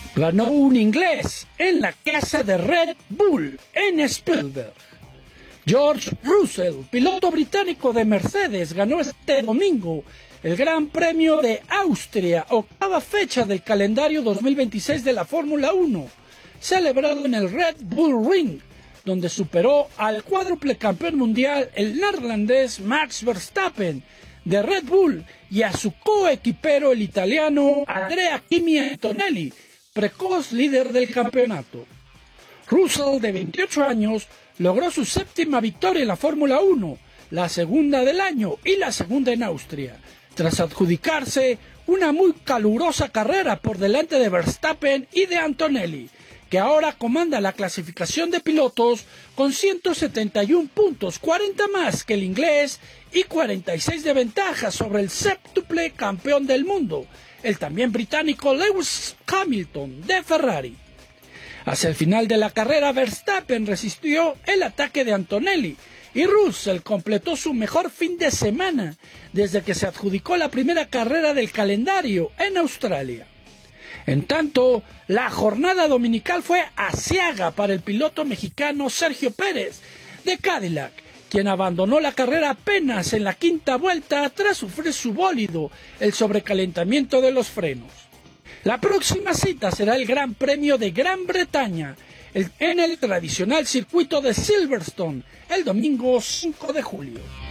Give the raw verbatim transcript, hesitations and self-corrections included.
Ganó un inglés en la casa de Red Bull en Spielberg. George Russell, piloto británico de Mercedes, ganó este domingo el Gran Premio de Austria, octava fecha del calendario dos mil veintiséis de la Fórmula uno, celebrado en el Red Bull Ring, donde superó al cuádruple campeón mundial, el neerlandés Max Verstappen, de Red Bull, y a su coequipero, el italiano Andrea Kimi Antonelli, precoz líder del campeonato. Russell, de veintiocho años, logró su séptima victoria en la Fórmula uno, la segunda del año y la segunda en Austria, tras adjudicarse una muy calurosa carrera por delante de Verstappen y de Antonelli, que ahora comanda la clasificación de pilotos con ciento setenta y uno puntos, cuarenta más que el inglés y cuarenta y seis de ventaja sobre el séptuple campeón del mundo, el también británico Lewis Hamilton de Ferrari. Hacia el final de la carrera, Verstappen resistió el ataque de Antonelli y Russell completó su mejor fin de semana desde que se adjudicó la primera carrera del calendario en Australia. En tanto, la jornada dominical fue aciaga para el piloto mexicano Sergio Pérez de Cadillac, quien abandonó la carrera apenas en la quinta vuelta tras sufrir su bólido el sobrecalentamiento de los frenos. La próxima cita será el Gran Premio de Gran Bretaña en el tradicional circuito de Silverstone el domingo cinco de julio.